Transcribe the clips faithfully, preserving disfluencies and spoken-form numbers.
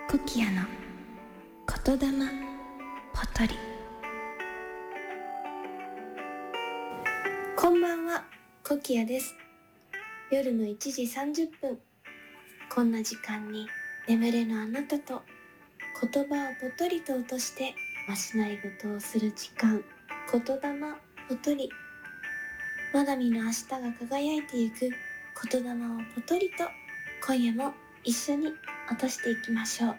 コキアの言霊ポトリ。こんばんは、コキアです。夜のいちじさんじゅっぷん、こんな時間に眠れぬあなたと言葉をぽとりと落としてましない事をする時間、言霊ぽとり。我が身の明日が輝いてゆく言霊をぽとりと、今夜も一緒に落としていきましょう。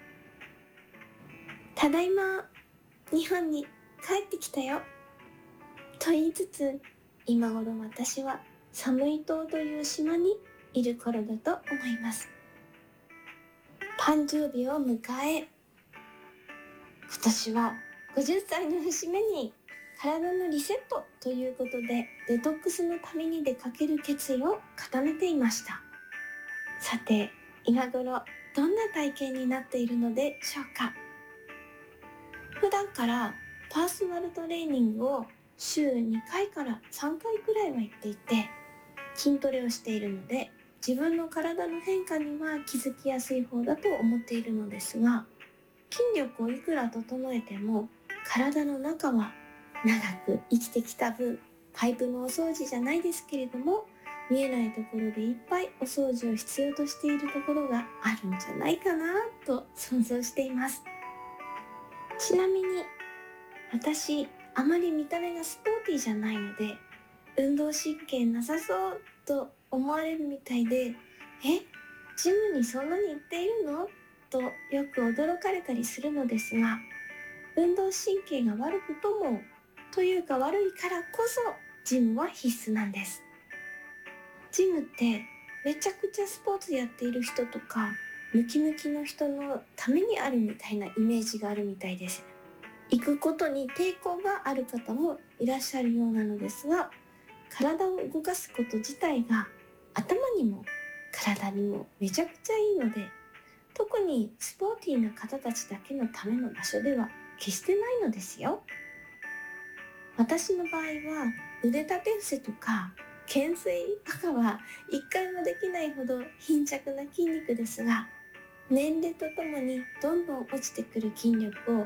ただいま、日本に帰ってきたよと言いつつ、今頃私はサムイ島という島にいる頃だと思います。誕生日を迎え、今年はごじゅっさいの節目に体のリセットということでデトックスの旅に出かける決意を固めていました。さて、今頃どんな体験になっているのでしょうか。普段からパーソナルトレーニングを週にかいからさんかいくらいは行っていて、筋トレをしているので自分の体の変化には気づきやすい方だと思っているのですが、筋力をいくら整えても体の中は長く生きてきた分、パイプのお掃除じゃないですけれども、見えないところでいっぱいお掃除を必要としているところがあるんじゃないかなと想像しています。ちなみに私、あまり見た目がスポーティーじゃないので、運動神経なさそうと思われるみたいで、え、ジムにそんなに行っているのとよく驚かれたりするのですが、運動神経が悪くともというか悪いからこそジムは必須なんです。ジムってめちゃくちゃスポーツやっている人とかムキムキの人のためにあるみたいなイメージがあるみたいです。行くことに抵抗がある方もいらっしゃるようなのですが、体を動かすこと自体が頭にも体にもめちゃくちゃいいので、特にスポーティーな方たちだけのための場所では決してないのですよ。私の場合は腕立て伏せとか懸垂とかは一回もできないほど貧弱な筋肉ですが、年齢とともにどんどん落ちてくる筋力を